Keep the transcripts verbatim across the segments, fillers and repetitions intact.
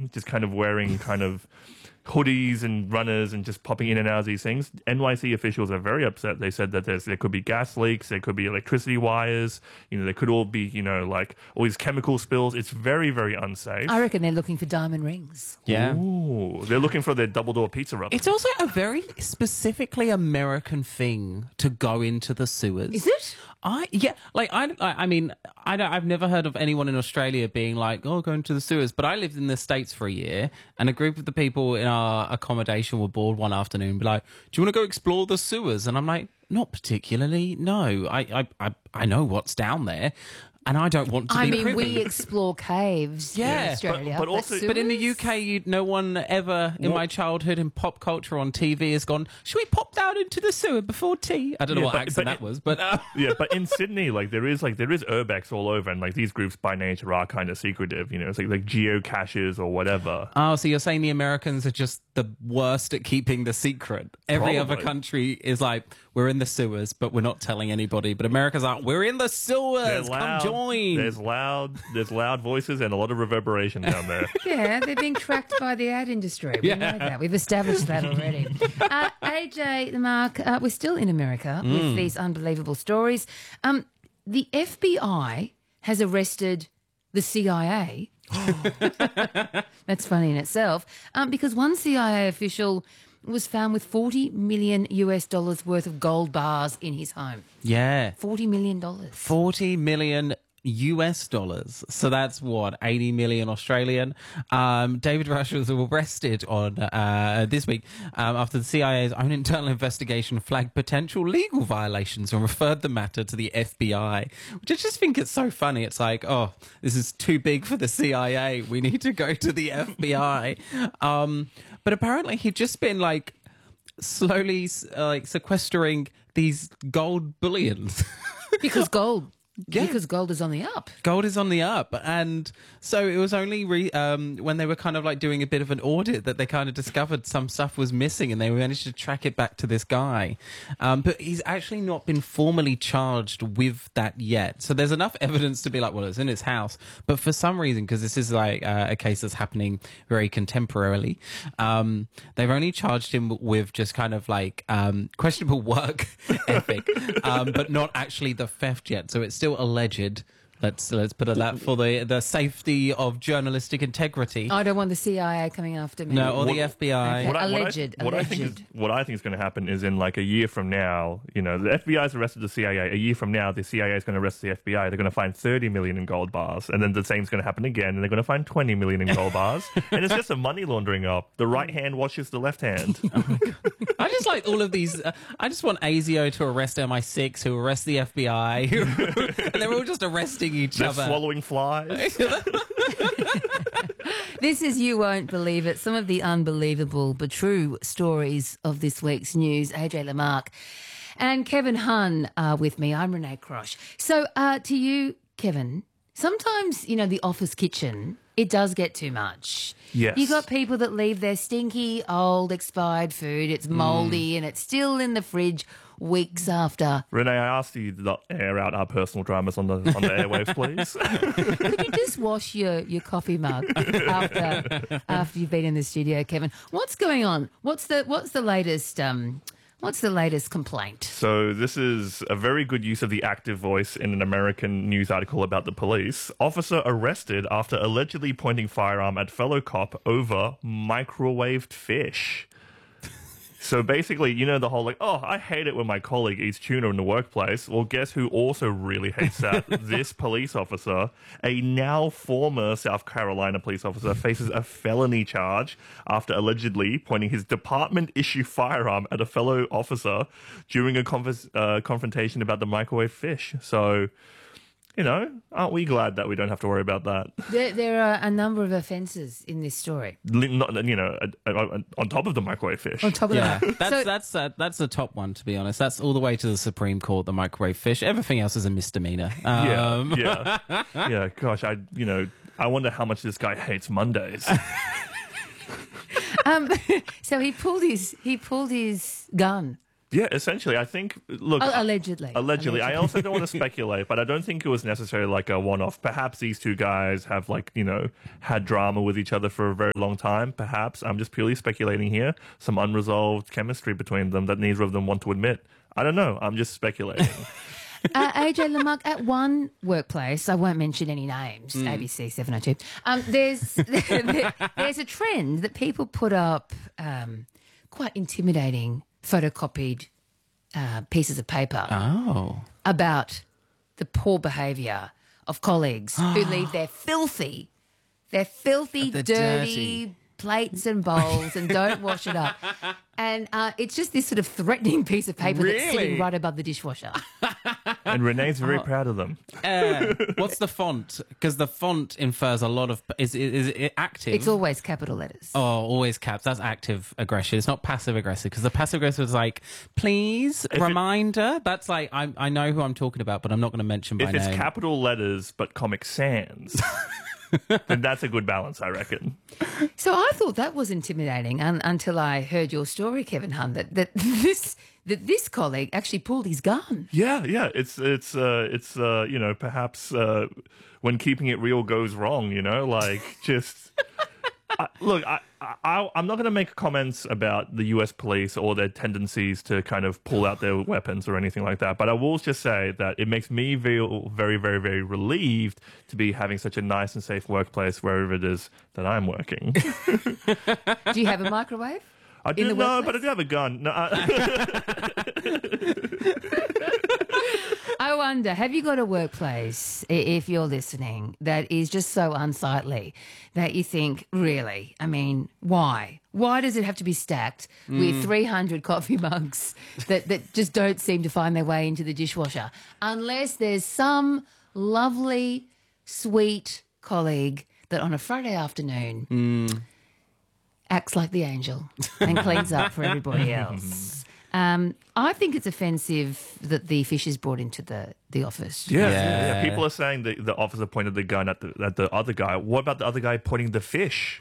just kind of wearing kind of hoodies and runners and just popping in and out of these things. N Y C officials are very upset. They said that there's there could be gas leaks, there could be electricity wires, you know, there could all be, you know, like all these chemical spills. It's very, very unsafe. I reckon they're looking for diamond rings. Yeah. Ooh, they're looking for their double door pizza oven. It's also a very specifically American thing to go into the sewers. Is it? I yeah, like I, I I mean, I don't, I've never heard of anyone in Australia being like, "Oh, going to the sewers." But I lived in the States for a year, and a group of the people in our accommodation were bored one afternoon, and be like, "Do you want to go explore the sewers?" And I'm like, "Not particularly. No, I I I, I know what's down there." And I don't want to I be mean, privy. we explore caves Yeah, in Australia. but- but also- But in the sewers? U K, you, no one ever in What- my childhood in pop culture on T V has gone, should we pop down into the sewer before tea? I don't know Yeah, what but- accent but that it- was, but uh, Yeah, but in Sydney, like there is like there is urbex all over, and like these groups by nature are kind of secretive. You know, it's like like geocaches or whatever. oh, so you're saying the Americans are just the worst at keeping the secret? Every other Probably. country is like, we're in the sewers, but we're not telling anybody. But America's like, we're in the They're sewers, come loud. join. There's loud. There's loud voices and a lot of reverberations down there. Yeah, they're being tracked by the ad industry. We Yeah. know that. We've established that already. Uh, A J, Mark, uh, we're still in America Mm. with these unbelievable stories. Um, the F B I has arrested the C I A. That's funny in itself, um, because one C I A official was found with forty million U S dollars worth of gold bars in his home. Yeah. forty million dollars. forty million U S dollars. So that's what, eighty million Australian. Um, David Rush was arrested on uh, this week um, after the C I A's own internal investigation flagged potential legal violations and referred the matter to the F B I, which I just think it's so funny. It's like, oh, this is too big for the C I A. We need to go to the F B I. Um, but apparently he'd just been like slowly uh, like sequestering these gold bullions. Because gold. Yeah. Because gold is on the up. Gold is on the up, and so it was only re- um, when they were kind of like doing a bit of an audit that they kind of discovered some stuff was missing, and they managed to track it back to this guy. Um, but he's actually not been formally charged with that yet. So there's enough evidence to be like, well, it's in his house. But for some reason, because this is like uh, a case that's happening very contemporarily, um, they've only charged him with just kind of like um, questionable work ethic, um, but not actually the theft yet. So it's still alleged. Let's let's put it that for the the safety of journalistic integrity. I don't want the C I A coming after me. No, or the What- F B I. Okay. What I, what I- Alleged, what I think is alleged. what I think is going to happen is in like a year from now, you know, the F B I's arrested the C I A. A year from now, the C I A is going to arrest the F B I. They're going to find thirty million in gold bars, and then the same's going to happen again, and they're going to find twenty million in gold bars, and it's just a money laundering up. The right hand washes the left hand. I just like all of these. Uh, I just want A S I O to arrest M I six, who arrest the F B I, and they're all just arresting each They're other. swallowing flies. This is You Won't Believe It. Some of the unbelievable but true stories of this week's news. A J Lamarck and Kevin Hunn are with me. I'm Renee Crosh. So uh, to you, Kevin, sometimes, you know, the office kitchen, it does get too much. Yes. You got people that leave their stinky, old, expired food. It's mouldy and it's still in the fridge weeks after. Renee, I asked you to not air out our personal dramas on the on the airwaves, please. Could you just wash your, your coffee mug after after you've been in the studio, Kevin? What's going on? What's the what's the latest um what's the latest complaint? So this is a very good use of the active voice in an American news article about the police. Officer arrested after allegedly pointing firearm at fellow cop over microwaved fish. So basically, you know, the whole like, oh, I hate it when my colleague eats tuna in the workplace. Well, guess who also really hates that? This police officer, a now former South Carolina police officer, faces a felony charge after allegedly pointing his department-issue firearm at a fellow officer during a convers- uh, confrontation about the microwave fish. So, you know, aren't we glad that we don't have to worry about that? There, there are a number of offences in this story. Li- Not, you know, uh, uh, on top of the microwave fish. On top of Yeah, that, that's so, that's uh, that's the top one, to be honest. That's all the way to the Supreme Court, the microwave fish. Everything else is a misdemeanor. Um, Yeah, yeah, yeah. Gosh, I, you know, I wonder how much this guy hates Mondays. um, so he pulled his he pulled his gun Yeah, essentially, I think. Look, Oh, allegedly. allegedly, I also don't want to speculate, but I don't think it was necessarily like a one-off. Perhaps these two guys have, like, you know, had drama with each other for a very long time. Perhaps I'm just purely speculating here. Some unresolved chemistry between them that neither of them want to admit. I don't know. I'm just speculating. Uh, A J Lamarck, at one workplace, I won't mention any names, Mm. A B C seven oh two, um, there's, there, there's a trend that people put up um, quite intimidating photocopied uh, pieces of paper Oh. about the poor behaviour of colleagues who leave their filthy, their filthy, The dirty, dirty. plates and bowls and don't wash it up. And uh, it's just this sort of threatening piece of paper that's sitting Really? right above the dishwasher. And Renee's Oh. very proud of them. Uh, what's the font? Because the font infers a lot of. Is, is, is it active? It's always capital letters. Oh, always caps. That's active aggression. It's not passive aggressive because the passive aggressive is like, please, it- reminder. That's like, I I know who I'm talking about, but I'm not going to mention by If it's name. capital letters but Comic Sans, then that's a good balance, I reckon. So I thought that was intimidating un- until I heard your story, Kevin Hunt, that, that this that this colleague actually pulled his gun. Yeah, yeah. It's it's uh, it's uh, you know, perhaps uh, when keeping it real goes wrong. You know, like just. I, look, I, I, I'm not going to make comments about the U S police or their tendencies to kind of pull out their weapons or anything like that. But I will just say that it makes me feel very, very, very relieved to be having such a nice and safe workplace wherever it is that I'm working. Do you have a microwave? I In do the no, workplace? but I do have a gun. No, I, I wonder, have you got a workplace, i- if you're listening, that is just so unsightly that you think, really? I mean, why? Why does it have to be stacked with three hundred coffee mugs that, that just don't seem to find their way into the dishwasher? Unless there's some lovely, sweet colleague that on a Friday afternoon acts like the angel and cleans up for everybody else. Um, I think it's offensive that the fish is brought into the, the office. yeah, yeah. Yeah. People are saying that the officer pointed the gun at the at the other guy. What about the other guy pointing the fish?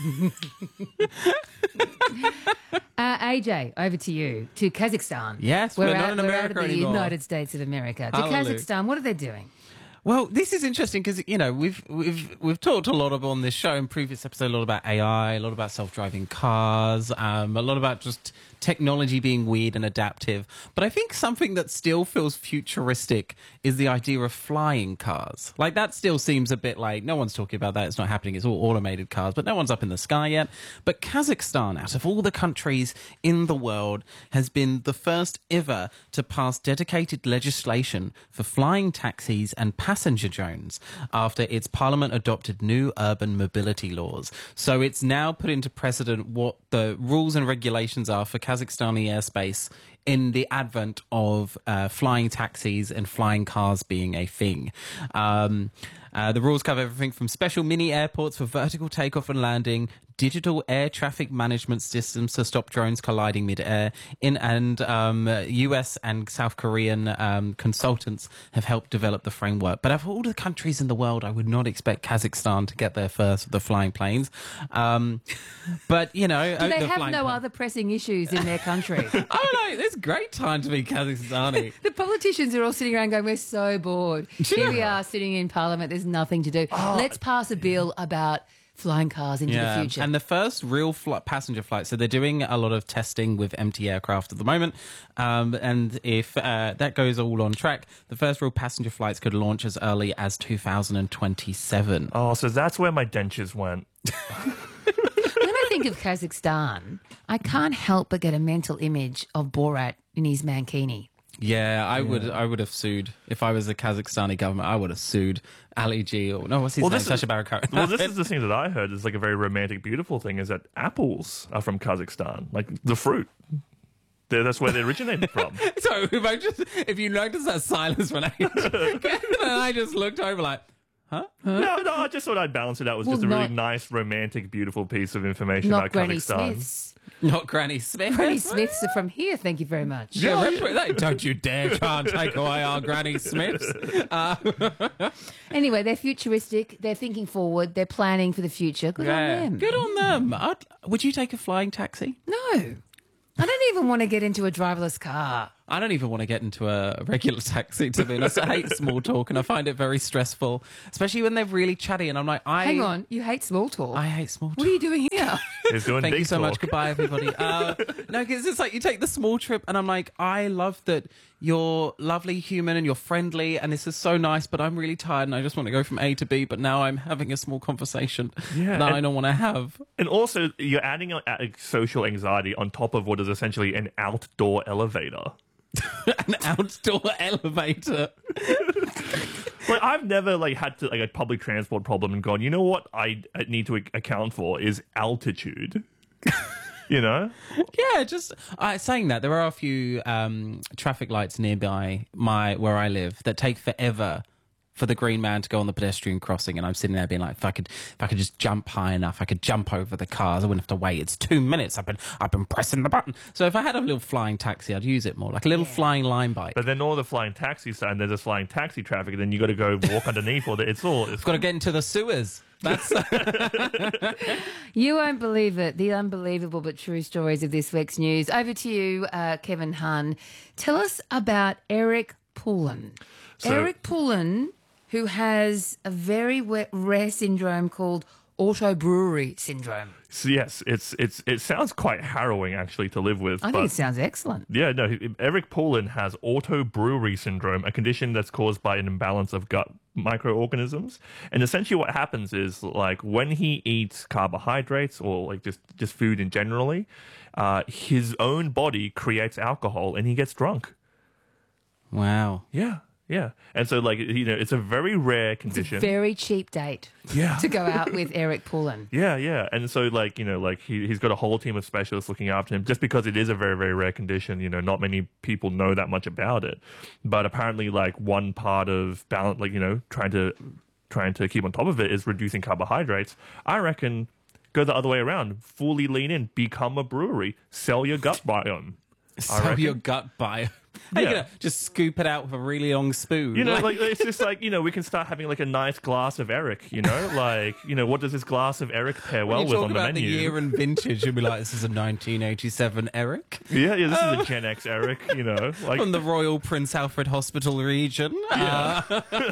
Uh, A J, over to you, to Kazakhstan. Yes, we're not out, in we're out America of the anymore. United States of America. To Hallelujah. Kazakhstan, what are they doing? Well, this is interesting because you know we've we've we've talked a lot of on this show in previous episode a lot about A I, a lot about self-driving cars, um, a lot about just technology being weird and adaptive. But I think something that still feels futuristic is the idea of flying cars. Like that still seems a bit like no one's talking about that. It's not happening. It's all automated cars, but no one's up in the sky yet. But Kazakhstan, out of all the countries in the world, has been the first ever to pass dedicated legislation for flying taxis and passenger drones after its parliament adopted new urban mobility laws. So it's now put into precedent what the rules and regulations are for Kazakhstani airspace in the advent of uh, flying taxis and flying cars being a thing. Um, uh, the rules cover everything from special mini airports for vertical takeoff and landing, digital air traffic management systems to stop drones colliding mid-air. In and um, U S and South Korean um, consultants have helped develop the framework. But of all the countries in the world, I would not expect Kazakhstan to get there first with the flying planes. Um, but you know, Do uh, they the have flying no plane- other pressing issues in their country? I don't know. It's a great time to be Kazakhstani. The politicians are all sitting around going, we're so bored. Here we are sitting in Parliament. There's nothing to do. Let's pass a bill about flying cars into the future. And the first real fl- passenger flight, so they're doing a lot of testing with empty aircraft at the moment. Um, and if uh, that goes all on track, the first real passenger flights could launch as early as two thousand twenty-seven. Oh, so that's where my dentures went. When I think of Kazakhstan, I can't help but get a mental image of Borat in his mankini. Yeah, I would I would have sued. If I was the Kazakhstani government, I would have sued Ali G. Or, no, what's his Well, name? this is- Sacha Baron Cohen. Well, this is the thing that I heard is like a very romantic, beautiful thing is that apples are from Kazakhstan, like the fruit. They're, that's where they originated from. So if I just if you notice that silence when I and I just looked over like, huh? No, no, I just thought I'd balance it out. It was Well, just a really not- nice, romantic, beautiful piece of information Not about Granny Kazakhstan. Smiths. Not Granny Smith. Granny Smiths are from here, thank you very much. Yeah, remember that? Don't you dare try and take away our Granny Smiths. Anyway, they're futuristic, they're thinking forward, they're planning for the future. Good on them. Good on them. I'd, would you take a flying taxi? No. I don't even want to get into a driverless car. I don't even want to get into a regular taxi, to be honest. I hate small talk and I find it very stressful, especially when they're really chatty and I'm like, I... Hang on, you hate small talk? I hate small talk. What are you doing here? He's doing Thank big you so talk. much. Goodbye, everybody. Uh, no, because it's like you take the small trip and I'm like, I love that you're lovely human and you're friendly and this is so nice, but I'm really tired and I just want to go from A to B, but now I'm having a small conversation Yeah, that and- I don't want to have. And also, you're adding a, a social anxiety on top of what is essentially an outdoor elevator. An outdoor elevator. Like, I've never like had to like a public transport problem and gone, you know what I, I need to account for is altitude. You know? Yeah, just uh, saying that, there are a few um, traffic lights nearby my where I live that take forever for the green man to go on the pedestrian crossing, and I'm sitting there being like, if I could, if I could just jump high enough, I could jump over the cars. I wouldn't have to wait. It's two minutes. I've been, I've been pressing the button. So if I had a little flying taxi, I'd use it more, like a little flying line bike. But then all the flying taxis and there's just flying taxi traffic, and then you got to go walk underneath all the. It's all. It's Got to get into the sewers. That's You won't believe it. The unbelievable but true stories of this week's news. Over to you, uh, Kevin Hunn. Tell us about Eric Poulin. So- Eric Poulin, who has a very we- rare syndrome called autobrewery syndrome. So yes, it's it's it sounds quite harrowing actually to live with. I but think it sounds excellent. yeah, no, Eric Poulin has autobrewery syndrome, a condition that's caused by an imbalance of gut microorganisms. And essentially what happens is like when he eats carbohydrates or like just, just food in generally, uh, his own body creates alcohol and he gets drunk. wow. Yeah. Yeah. And so like, you know, it's a very rare It's a condition. very cheap date Yeah. to go out with Eric Poulin. Yeah, yeah. And so, like, you know, like he, he's got a whole team of specialists looking after him just because it is a very, very rare condition. You know, not many people know that much about it. But apparently, like, one part of balance, like, you know, trying to trying to keep on top of it is reducing carbohydrates. I reckon go the other way around. Fully lean in, become a brewery, sell your gut biome. I Sell reckon. your gut bio. How you Yeah. gonna just scoop it out with a really long spoon? You know, like it's just like, you know, we can start having like a nice glass of Eric, you know? Like, you know, what does this glass of Eric pair well when you with talk on the about menu? the year and vintage, you'll be like, this is a nineteen eighty-seven Eric Yeah, yeah, this is a Gen X Eric, you know? Like from the Royal Prince Alfred Hospital region. Uh,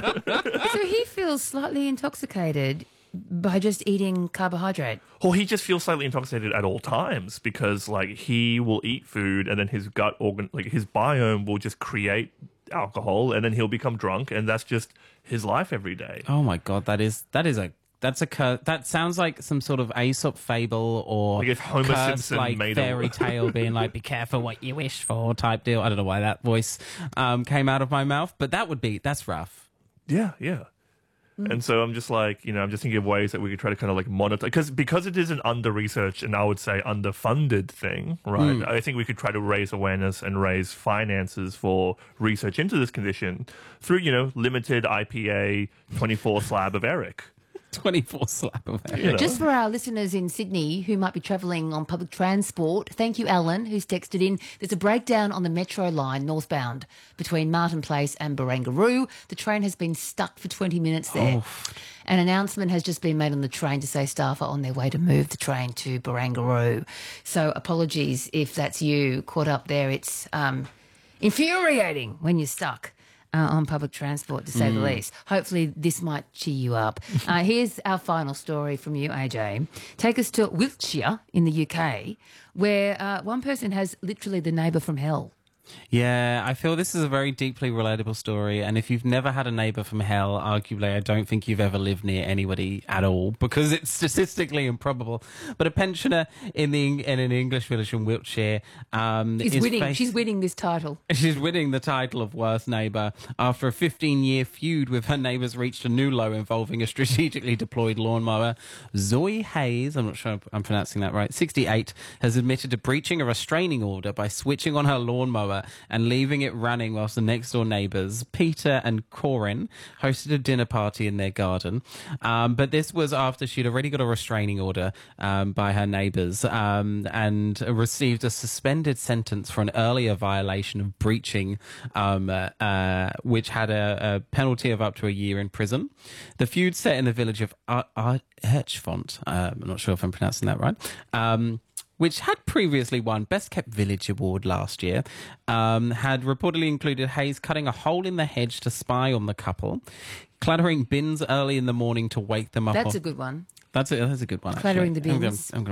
So he feels slightly intoxicated by just eating carbohydrate. Well, he just feels slightly intoxicated at all times because, like, he will eat food and then his gut organ, like, his biome will just create alcohol and then he'll become drunk and that's just his life every day. oh my god, that is that is a that's a cur- that sounds like some sort of Aesop fable or Like if Homer curse, Simpson like made a- fairy tale, being like, "Be careful what you wish for" type deal. I don't know why that voice um, came out of my mouth, but that would be that's rough. Yeah, yeah. And so I'm just like, you know, I'm just thinking of ways that we could try to kind of like monitor because because it is an under researched and I would say underfunded thing, right? I think we could try to raise awareness and raise finances for research into this condition through, you know, limited I P A twenty-four slab of Eric. twenty-four slap of hair. You know? Just for our listeners in Sydney who might be travelling on public transport, thank you, Alan, who's texted in. There's a breakdown on the Metro line northbound between Martin Place and Barangaroo. The train has been stuck for twenty minutes there. An announcement has just been made on the train to say staff are on their way to move the train to Barangaroo. So apologies if that's you caught up there. It's um, infuriating when you're stuck. Uh, on public transport, to say the least. Hopefully, this might cheer you up. Uh, here's our final story from you, A J. Take us to Wiltshire in the U K, where uh, one person has literally the neighbour from hell. Yeah, I feel this is a very deeply relatable story. And if you've never had a neighbour from hell, arguably, I don't think you've ever lived near anybody at all because it's statistically improbable. But a pensioner in the in an English village in Wiltshire um, She's is winning. faced- She's winning this title. She's winning the title of worst neighbour after a fifteen-year feud with her neighbours reached a new low involving a strategically deployed lawnmower. Zoe Hayes, I'm not sure I'm pronouncing that right, sixty-eight, has admitted to breaching a restraining order by switching on her lawnmower and leaving it running whilst the next-door neighbours, Peter and Corin, hosted a dinner party in their garden. Um, but this was after she'd already got a restraining order um, by her neighbours um, and received a suspended sentence for an earlier violation of breaching, um, uh, uh, which had a, a penalty of up to a year in prison. The feud set in the village of Ar- Ar- Hirschfont. Uh, I'm not sure if I'm pronouncing that right. Um, which had previously won Best Kept Village Award last year, um, had reportedly included Hayes cutting a hole in the hedge to spy on the couple, clattering bins early in the morning to wake them up. That's on- a good one. That's a, that's a good one. Clattering actually. the I'm gonna- bins. I'm gonna